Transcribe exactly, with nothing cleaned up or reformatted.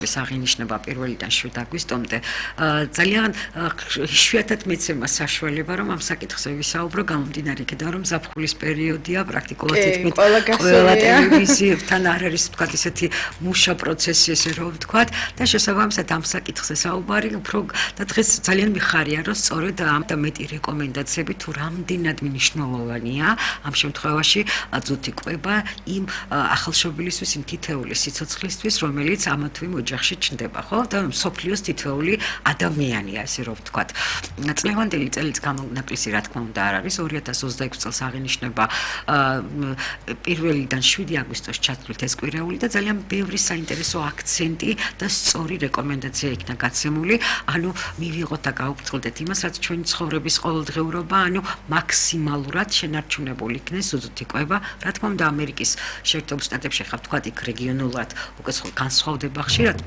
აღინიშნება პირველიდან შვიდ აგვისტომდე ძალიან იშვიათად მეცემა საშუალება რომ ამ საკითხზე ვისაუბრო გამომდინარე იქიდან რომ ზაფხულის პერიოდია პრაქტიკულად თითქმის ყველა ტელევიზიებთან არ არის თქვა ისეთი მუშა პროცესი ესე რომ ვთქვა და შესაბამისად ამ საკითხზე საუბარი უფრო და დღეს ძალიან მიხარია რომ სწორედ ამ და მეტი რეკომენდაციები თუ რამდენად მნიშვნელოვანია ამ შემთხვევაში ძუთი ყვება იმ ახალშობილისთვის იმ თითეული სიცოცხლისთვის რომელიც ამა თუ იმ ოჯახში ჩნდება ხო და სოფლიოს თითოეული ადამიანია ესე რომ ვთქვათ წლევანდელი წელიც გამონაკლისი რა თქმა უნდა არ არის ორი ათას ოცდაექვსი წელს აღინიშნება პირველიდან შვიდი აგვისტოს ჩათვლით ეს კვირეული და ძალიან ბევრი საინტერესო აქცენტი და სწორი რეკომენდაცია იქნა გაცემული ანუ მივიღოთ და გაუბრწყლდეთ იმას რაც ჩვენი ცხოვრების ყოველდღიურობა ანუ მაქსიმალურად შენარჩუნებული იქნეს ზუსტი კვება რა თქმა უნდა ამერიკის შეერთებულ შტატებში ხარ ვთქვათ იქ რეგიონულად უკვე განსხვავდება ხშირად